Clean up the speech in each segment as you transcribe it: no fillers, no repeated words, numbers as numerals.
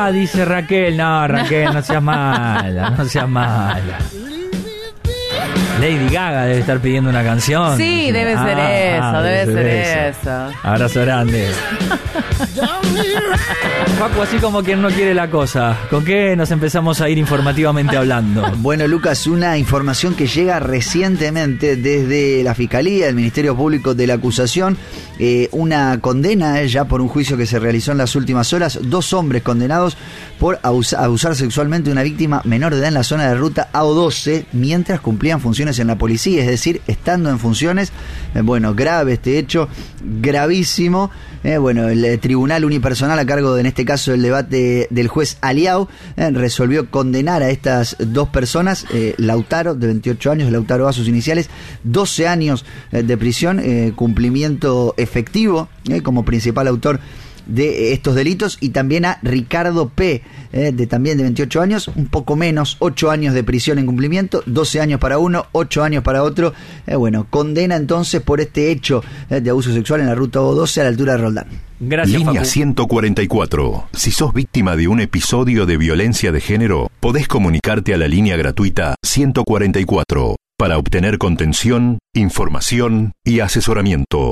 Ah, dice Raquel. No, Raquel, no seas mala, no seas mala. Lady Gaga debe estar pidiendo una canción. Sí, debe ser eso, debe ser eso. Abrazo grande. Facu, así como quien no quiere la cosa, ¿con qué nos empezamos a ir informativamente hablando? Bueno, Lucas, una información que llega recientemente desde la Fiscalía, el Ministerio Público de la Acusación, una condena ya por un juicio que se realizó en las últimas horas, 2 hombres condenados por abusar sexualmente de una víctima menor de edad en la zona de ruta AO12 mientras cumplían funciones en la policía, es decir, estando en funciones. Bueno, grave este hecho, gravísimo. Bueno, el tribunal unipersonal a cargo de, en este caso, el debate del juez Aliao, resolvió condenar a estas 2 personas, Lautaro, de 28 años, Lautaro A, sus iniciales, 12 años de prisión, cumplimiento efectivo, como principal autor de estos delitos, y también a Ricardo P, también de 28 años, un poco menos, 8 años de prisión en cumplimiento, 12 años para uno, 8 años para otro. Bueno, condena entonces por este hecho de abuso sexual en la ruta O12 a la altura de Roldán. Gracias, Línea Facu. 144. Si sos víctima de un episodio de violencia de género, podés comunicarte a la línea gratuita 144 para obtener contención, información y asesoramiento.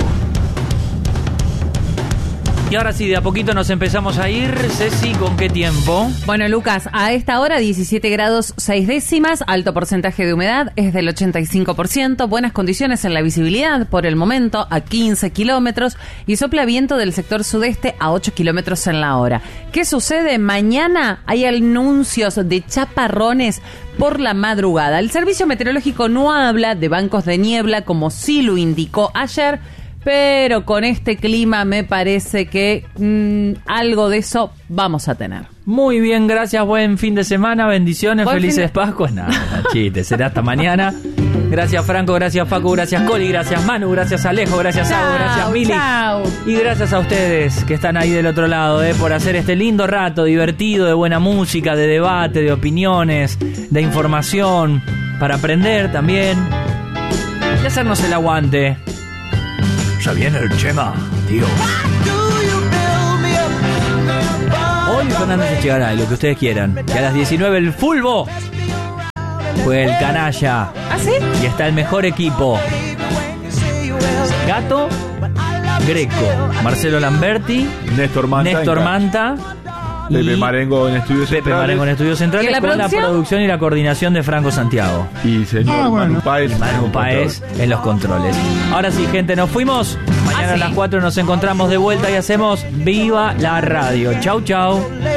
Y ahora sí, de a poquito nos empezamos a ir. Ceci, ¿con qué tiempo? Bueno, Lucas, a esta hora 17 grados 6 décimas, alto porcentaje de humedad, es del 85%, buenas condiciones en la visibilidad por el momento, a 15 kilómetros, y sopla viento del sector sudeste a 8 kilómetros en la hora. ¿Qué sucede? Mañana hay anuncios de chaparrones por la madrugada. El Servicio Meteorológico no habla de bancos de niebla como sí lo indicó ayer, pero con este clima me parece que algo de eso vamos a tener. Muy bien, gracias, buen fin de semana, bendiciones, felices Pascuas. Nada, chiste, será hasta mañana. Gracias Franco, gracias Facu, gracias Coli, gracias Manu, gracias Alejo, gracias Ago, gracias Mili. Chau. Y gracias a ustedes que están ahí del otro lado, por hacer este lindo rato divertido, de buena música, de debate, de opiniones, de información, para aprender también y hacernos el aguante. Ya viene el Chema, tío. Hoy Fernández Echegaray, lo que ustedes quieran. Que a las 19 el Fulbo fue el canalla. ¿Ah, sí? Y está el mejor equipo. Gato, Greco, Marcelo Lamberti, Néstor Manta y Pepe Marengo en Estudios Pepe Centrales. Marengo en Estudios Centrales, ¿Y la con producción? la producción y la coordinación de Franco Santiago. Y señor Manu Páez. Y Manu Páez en los controles. Ahora sí, gente, nos fuimos. Mañana a las 4 nos encontramos de vuelta y hacemos Viva la Radio. Chau, chau.